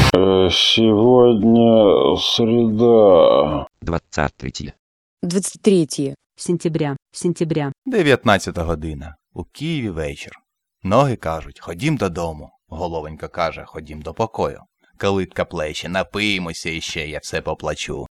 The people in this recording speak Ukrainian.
Сегодня среда. 23 сентября. 19 година. У Києві вечір. Ноги кажуть, ходім додому. Головонька каже, ходім до покою. Калитка плече, напиємося іще, я все поплачу.